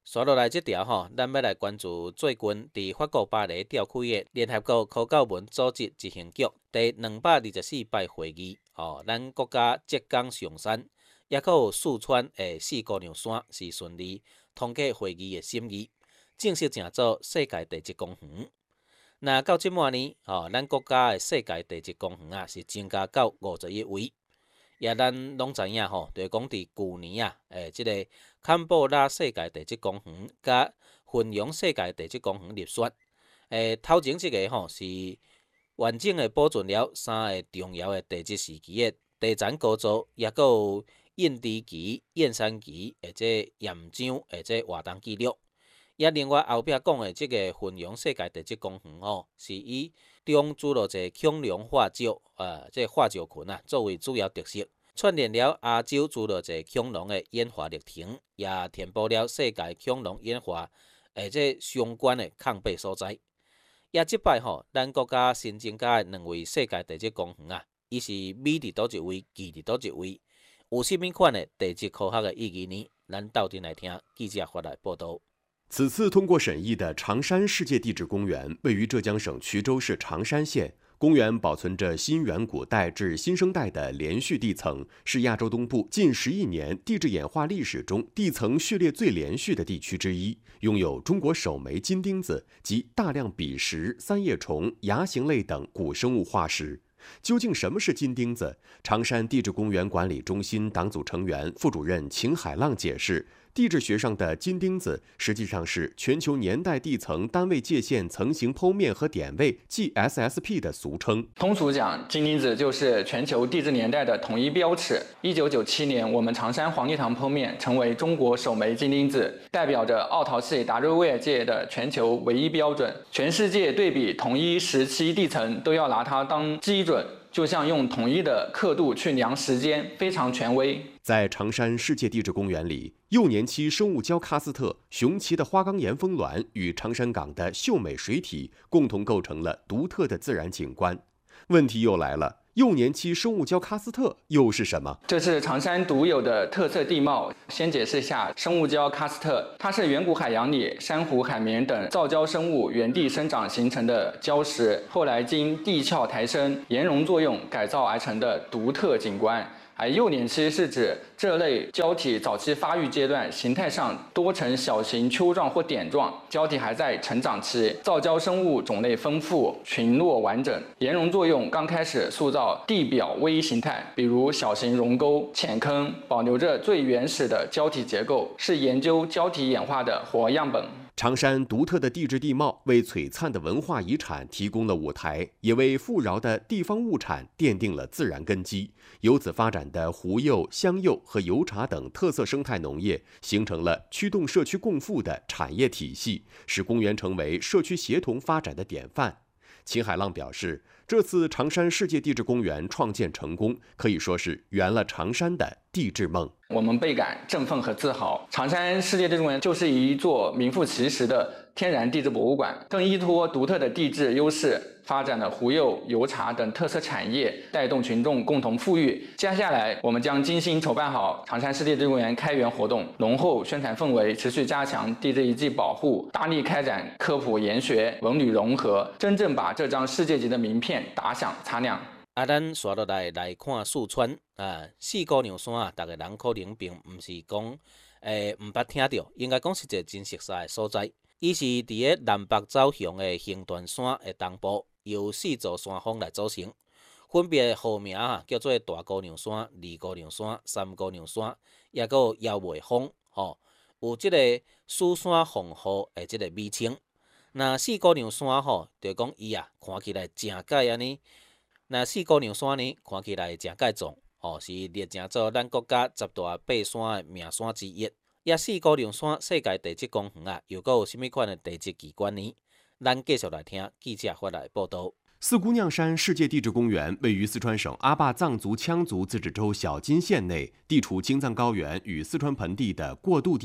刷落来这条咱要来关注最近伫法国巴黎召开的联合国科教文组织执行局第224摆会议。咱国家浙江上山，也阁有四川的四姑娘山是顺利通过会议的审议，正式成做世界地质公园。那到即满呢，咱国家的世界地质公园是增加到51位。也咱拢知影就是讲伫旧年即个坎布拉世界地质公园甲汾阳世界地质公园入选。头前即个是完整的保存了3个重要的地质时期的地层构造，也阁有印地期、燕山期或者岩浆或者活动记录。也另外后壁讲的即个汾阳世界地质公园是以中侏罗纪恐龙化石即化石群作为主要特色，串联了亚洲侏罗纪恐龙的演化历程，也填补了世界恐龙演化即相关的抗背所在。也即摆咱国家新增加的2位世界地质公园伊是美伫倒一位，奇伫倒一位，有甚物款的地质科学的意义呢？咱斗阵来听记者发来报道。 此次通过审议的长山世界地质公园位于浙江省衢州市长山县。公园保存着新远古代至新生代的连续地层，是亚洲东部近10亿年地质演化历史中地层序列最连续的地区之一，拥有中国首枚金钉子及大量笔石、三叶虫、牙形类等古生物化石。究竟什么是金钉子？长山地质公园管理中心党组成员、副主任秦海浪解释，地质学上的金钉子实际上是全球年代地层单位界限层型剖面和点位 GSSP 的俗称。 通俗讲，金钉子就是全球地质年代的统一标尺。1997年，我们长山黄泥塘剖面成为中国首枚金钉子，代表着奥陶系达瑞维尔界的全球唯一标准。全世界对比同一时期地层都要拿它当基准。就像用统一的刻度去量时间，非常权威。 在长山世界地质公园里，幼年期生物礁喀斯特、雄奇的花岗岩峰峦与长山港的秀美水体共同构成了独特的自然景观。问题又来了，幼年期生物礁喀斯特又是什么？ 这是长山独有的特色地貌。先解释一下生物礁喀斯特，它是远古海洋里珊瑚、海绵等造礁生物原地生长形成的礁石，后来经地壳抬升、岩溶作用改造而成的独特景观。而幼年期是指这类礁体早期发育阶段，形态上多呈小型丘状或点状，礁体还在成长期，造礁生物种类丰富，群落完整。岩溶作用刚开始塑造地表微形态，比如小型溶沟、浅坑，保留着最原始的礁体结构，是研究礁体演化的活样本。 长山独特的地质地貌为璀璨的文化遗产提供了舞台，也为富饶的地方物产奠定了自然根基。由此发展的湖柚、香柚和油茶等特色生态农业，形成了驱动社区共富的产业体系，使公园成为社区协同发展的典范。秦海浪表示，这次长山世界地质公园创建成功，可以说是圆了长山的地质梦。 我们倍感振奋和自豪。长山世界地质公园就是一座名副其实的天然地质博物馆，更依托独特的地质优势，发展了湖柚、油茶等特色产业，带动群众共同富裕。接下来，我们将精心筹办好长山世界地质公园开园活动，浓厚宣传氛围，持续加强地质遗迹保护，大力开展科普研学、文旅融合，真正把这张世界级的名片打响擦亮。 咱刷落来看四川四姑娘山大家人可能并唔是讲唔捌听到，应该讲是一个真熟悉的所在。伊是伫个南北走向的横断山的东部，由4座山峰来组成，分别号名叫做大姑娘山、二姑娘山、三姑娘山，也阁有腰尾峰，有即个四山红河的即个美称。那四姑娘山就讲伊看起来真解安尼。那四姑娘山呢，看起来真介壮，是列成做咱国家10大爬山的名山之一。也四姑娘山世界地质公园又阁有甚物款的地质奇观呢？咱继续来听记者发来报道。 四姑娘山世界地质公园位于四川省阿坝藏族羌族自治州小金县内，地处青藏高原与四川盆地的过渡地带，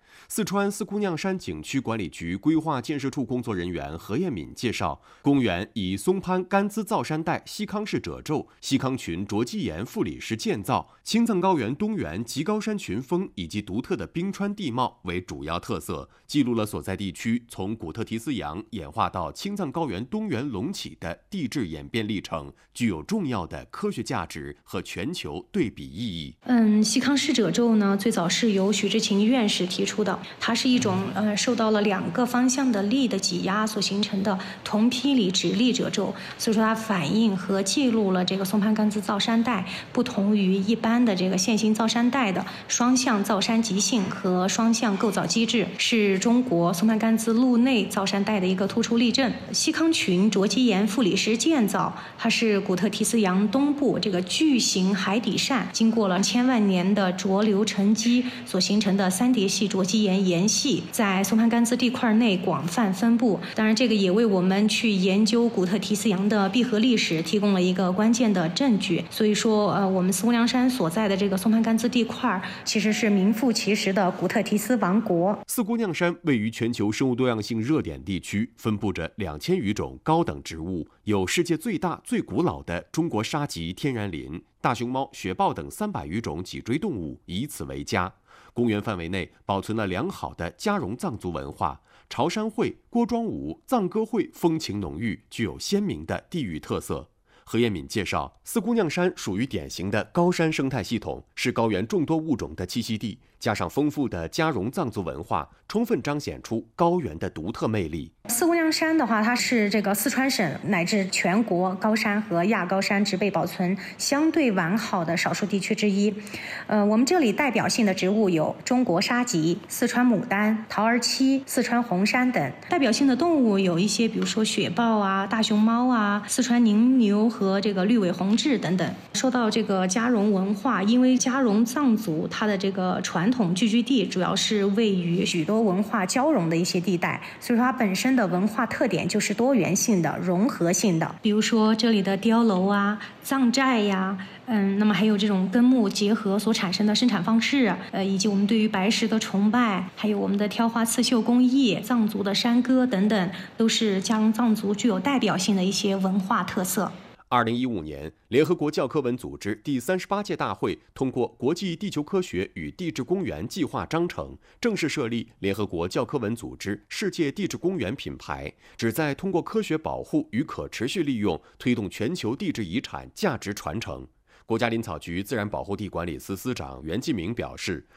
四川四姑娘山景区管理局规划建设处工作人员何艳敏介绍，公园以松潘甘孜造山带西康市褶皱、西康群卓基岩副理石建造、青藏高原东缘极高山群峰以及独特的冰川地貌为主要特色，记录了所在地区从古特提斯洋演化到青藏高原东缘隆起的地质演变历程，具有重要的科学价值和全球对比意义。 西康市褶皱呢，最早是由许志勤院士提出的。它是一种受到了2个方向的力的挤压所形成的同劈里直立褶皱，所以说它反映和记录了这个松潘甘孜造山带不同于一般的这个线性造山带的双向造山极性和双向构造机制，是中国松潘甘孜陆内造山带的一个突出例证。西康群卓基岩副理石建造，它是古特提斯洋东部这个巨型海底扇经过了千万年的浊流沉积所形成的3叠系卓基岩岩系，在松潘甘孜地块内广泛分布。当然，这个也为我们去研究古特提斯洋的闭合历史提供了一个关键的证据。所以说，我们四姑娘山所在的这个松潘甘孜地块，其实是名副其实的古特提斯王国。 四姑娘山位于全球生物多样性热点地区，分布着2000余种高等植物，有世界最大、最古老的中国沙棘天然林，大熊猫、雪豹等300余种脊椎动物以此为家。公园范围内保存了良好的嘉绒藏族文化，潮山会、郭庄舞、藏歌会风情浓郁，具有鲜明的地域特色。何艳敏介绍，四姑娘山属于典型的高山生态系统，是高原众多物种的栖息地，加上丰富的嘉绒藏族文化，充分彰显出高原的独特魅力。 四姑娘山的话，它是这个四川省乃至全国高山和亚高山植被保存相对完好的少数地区之一。我们这里代表性的植物有中国沙棘、四川牡丹、桃儿漆、四川红杉等。代表性的动物有一些，比如说雪豹啊、大熊猫啊、四川宁牛和这个绿尾红雉等等。说到这个嘉绒文化，因为嘉绒藏族它的这个传统聚居地主要是位于许多文化交融的一些地带，所以说它本身的文化特点就是多元性的、融合性的。比如说这里的碉楼啊、藏寨呀，那么还有这种根木结合所产生的生产方式，以及我们对于白石的崇拜，还有我们的挑花刺绣工艺、藏族的山歌等等，都是嘉绒藏族具有代表性的一些文化特色。 2015年，联合国教科文组织第38届大会通过《国际地球科学与地质公园计划章程》，正式设立联合国教科文组织世界地质公园品牌，旨在通过科学保护与可持续利用，推动全球地质遗产价值传承。国家林草局自然保护地管理司司长袁继明表示，